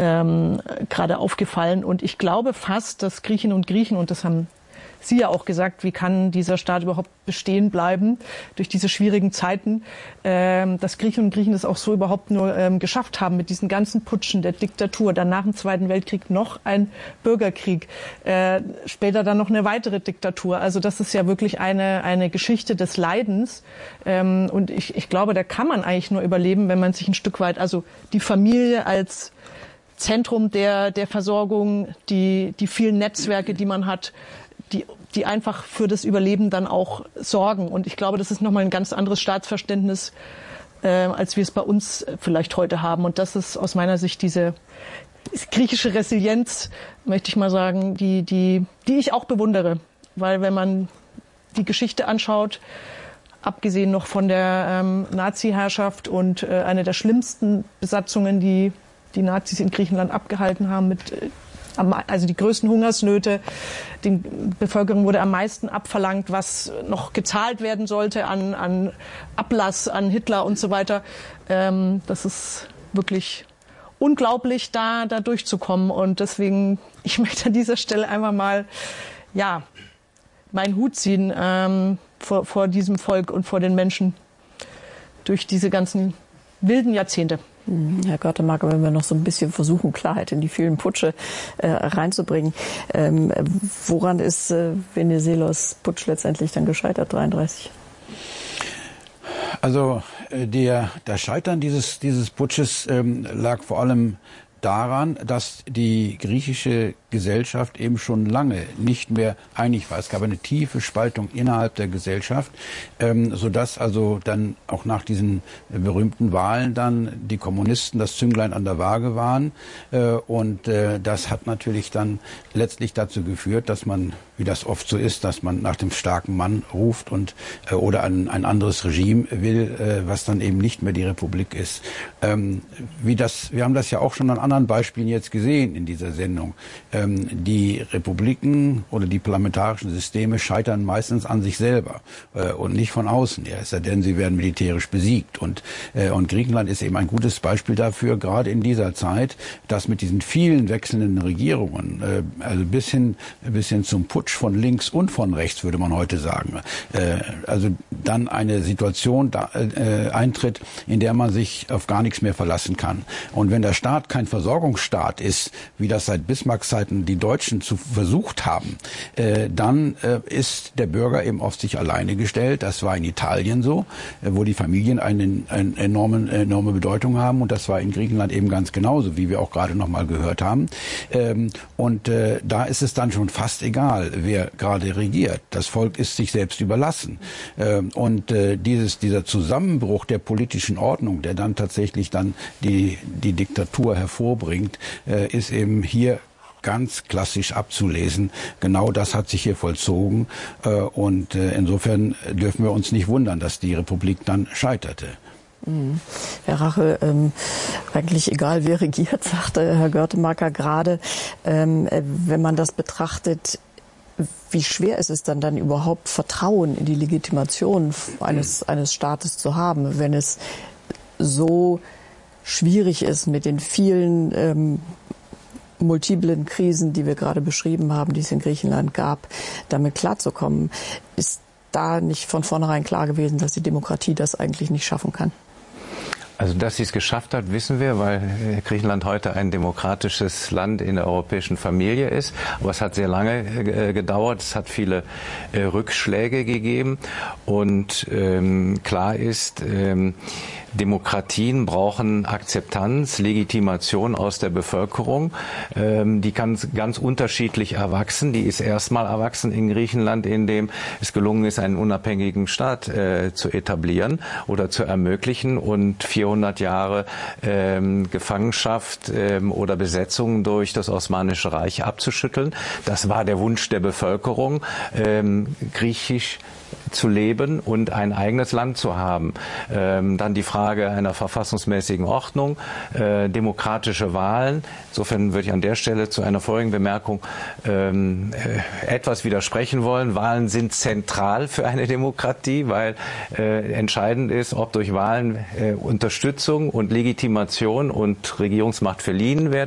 gerade aufgefallen. Und ich glaube fast, dass Griechinnen und Griechen, und das haben Sie ja auch gesagt, wie kann dieser Staat überhaupt bestehen bleiben durch diese schwierigen Zeiten, dass Griechinnen und Griechen das auch so überhaupt nur geschafft haben mit diesen ganzen Putschen der Diktatur, dann nach dem Zweiten Weltkrieg noch ein Bürgerkrieg, später dann noch eine weitere Diktatur. Also das ist ja wirklich eine Geschichte des Leidens. Und ich glaube, da kann man eigentlich nur überleben, wenn man sich ein Stück weit, also die Familie als Zentrum der Versorgung, die vielen Netzwerke, die man hat, die einfach für das Überleben dann auch sorgen. Und ich glaube, das ist nochmal ein ganz anderes Staatsverständnis, als wir es bei uns vielleicht heute haben. Und das ist aus meiner Sicht diese griechische Resilienz, möchte ich mal sagen, die ich auch bewundere. Weil wenn man die Geschichte anschaut, abgesehen noch von der Nazi-Herrschaft und eine der schlimmsten Besatzungen, die Nazis in Griechenland abgehalten haben, also die größten Hungersnöte, den Bevölkerung wurde am meisten abverlangt, was noch gezahlt werden sollte an Ablass an Hitler und so weiter. Das ist wirklich unglaublich, da durchzukommen. Und deswegen, ich möchte an dieser Stelle einfach mal, meinen Hut ziehen vor diesem Volk und vor den Menschen durch diese ganzen wilden Jahrzehnte. Herr Görtemarker, wenn wir noch so ein bisschen versuchen, Klarheit in die vielen Putsche reinzubringen. Woran ist Venizelos Putsch letztendlich dann gescheitert, 1933? Also das Scheitern dieses Putsches lag vor allem daran, dass die griechische Gesellschaft eben schon lange nicht mehr einig war. Es gab eine tiefe Spaltung innerhalb der Gesellschaft, sodass also dann auch nach diesen berühmten Wahlen dann die Kommunisten das Zünglein an der Waage waren. Und das hat natürlich dann letztlich dazu geführt, dass man, wie das oft so ist, dass man nach dem starken Mann ruft und oder ein anderes Regime will, was dann eben nicht mehr die Republik ist. Wir haben das ja auch schon an anderen Beispielen jetzt gesehen in dieser Sendung. Die Republiken oder die parlamentarischen Systeme scheitern meistens an sich selber und nicht von außen her, es sei denn, sie werden militärisch besiegt. Und Griechenland ist eben ein gutes Beispiel dafür, gerade in dieser Zeit, dass mit diesen vielen wechselnden Regierungen, also bis hin zum Putsch von links und von rechts, würde man heute sagen, also dann eine Situation eintritt, in der man sich auf gar nichts mehr verlassen kann. Und wenn der Staat kein Versorgungsstaat ist, wie das seit Bismarcks Zeiten die Deutschen versucht haben, dann ist der Bürger eben auf sich alleine gestellt. Das war in Italien so, wo die Familien eine enorme Bedeutung haben, und das war in Griechenland eben ganz genauso, wie wir auch gerade noch mal gehört haben. Und da ist es dann schon fast egal, wer gerade regiert. Das Volk ist sich selbst überlassen. Und dieser Zusammenbruch der politischen Ordnung, der dann tatsächlich dann die Diktatur hervorbringt, ist eben hier ganz klassisch abzulesen. Genau das hat sich hier vollzogen. Und insofern dürfen wir uns nicht wundern, dass die Republik dann scheiterte. Herr Rache, eigentlich egal, wer regiert, sagte Herr Görtemarker gerade. Wenn man das betrachtet, wie schwer ist es dann überhaupt, Vertrauen in die Legitimation eines Staates zu haben, wenn es so schwierig ist mit den vielen multiplen Krisen, die wir gerade beschrieben haben, die es in Griechenland gab, damit klarzukommen? Ist da nicht von vornherein klar gewesen, dass die Demokratie das eigentlich nicht schaffen kann? Also, dass sie es geschafft hat, wissen wir, weil Griechenland heute ein demokratisches Land in der europäischen Familie ist. Aber es hat sehr lange gedauert. Es hat viele Rückschläge gegeben. Und klar ist, Demokratien brauchen Akzeptanz, Legitimation aus der Bevölkerung. Die kann ganz unterschiedlich erwachsen. Die ist erstmal erwachsen in Griechenland, in dem es gelungen ist, einen unabhängigen Staat zu etablieren oder zu ermöglichen und 400 Jahre Gefangenschaft oder Besetzung durch das Osmanische Reich abzuschütteln. Das war der Wunsch der Bevölkerung, griechisch zu leben und ein eigenes Land zu haben. Dann die Frage einer verfassungsmäßigen Ordnung, demokratische Wahlen. Insofern würde ich an der Stelle zu einer vorigen Bemerkung etwas widersprechen wollen. Wahlen sind zentral für eine Demokratie, weil entscheidend ist, ob durch Wahlen Unterstützung und Legitimation und Regierungsmacht verliehen werden.